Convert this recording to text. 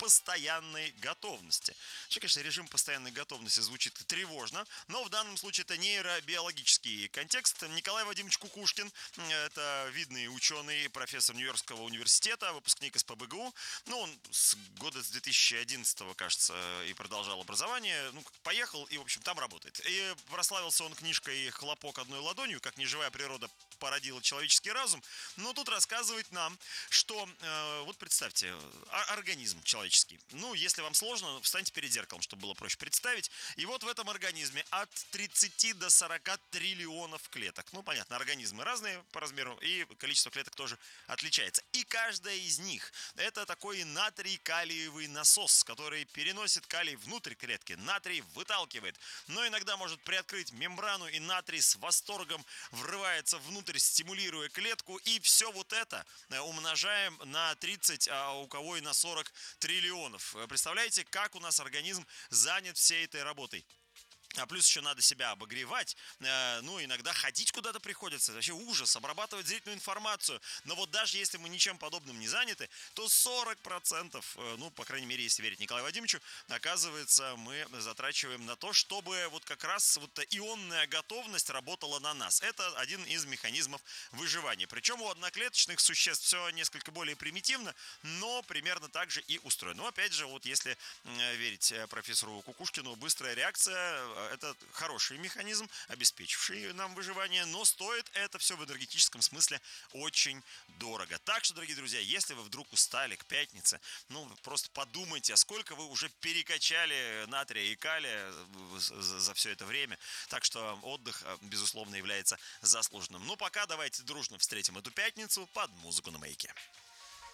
постоянной готовности. Вообще, конечно, режим постоянной готовности звучит тревожно, но в данном случае это нейробиологический контекст. Николай Вадимович Кукушкин, это видный ученый, профессор Нью-Йоркского университета, выпускник СПбГУ. Ну, он с 2011, кажется, и продолжал образование. Ну, поехал и, в общем, там работает. И прославился он книжкой «Хлопок одной ладонью», как неживая природа породила человеческий разум. Но тут рассказывает нам, что, вот представьте, организм человеческий. Ну, если вам сложно, встаньте перед зеркалом, чтобы было проще представить. И вот в этом организме от 30 до 40 триллионов клеток. Ну, понятно, организмы разные по размеру, и количество клеток тоже отличается. И каждая из них – это такой натрий-калиевый насос, который переносит калий внутрь клетки, натрий выталкивает. Но иногда может приоткрыть мембрану, и натрий с восторгом врывается внутрь, стимулируя клетку. И все вот это умножаем на 30, а у кого и на 40 триллионов. Представляете, как у нас организм занят всей этой работой? А плюс еще надо себя обогревать, ну, иногда ходить куда-то приходится, вообще ужас, обрабатывать зрительную информацию. Но вот даже если мы ничем подобным не заняты, то 40%, ну, по крайней мере, если верить Николаю Вадимовичу, оказывается, мы затрачиваем на то, чтобы вот как раз вот ионная готовность работала на нас. Это один из механизмов выживания. Причем у одноклеточных существ все несколько более примитивно, но примерно так же и устроено. Но опять же, вот если верить профессору Кукушкину, быстрая реакция – это хороший механизм, обеспечивший нам выживание, но стоит это все в энергетическом смысле очень дорого. Так что, дорогие друзья, если вы вдруг устали к пятнице, ну, просто подумайте, а сколько вы уже перекачали натрия и калия за все это время. Так что отдых, безусловно, является заслуженным. Ну, пока давайте дружно встретим эту пятницу под музыку на Маяке.